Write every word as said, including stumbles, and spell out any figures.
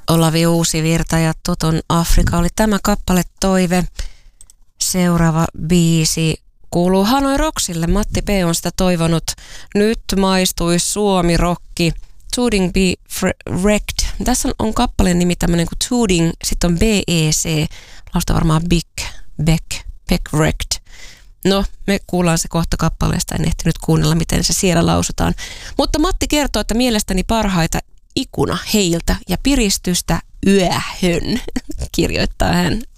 Olavi Uusivirta ja Toton Afrika oli tämä kappale Toive. Seuraava biisi kuuluu Hanoi Rocksille. Matti P. on sitä toivonut. Nyt maistui Suomi-rokki. Tooting Be Wrecked. Tässä on, on kappaleen nimi tämmöinen kuin Tooting, sitten on B E C. Lausta varmaan Big, Beck, Beck Wrecked. No, me kuullaan se kohta kappaleesta. En ehtinyt kuunnella, miten se siellä lausutaan. Mutta Matti kertoo, että mielestäni parhaita ikuna heiltä ja piristystä yöhön, kirjoittaa hän.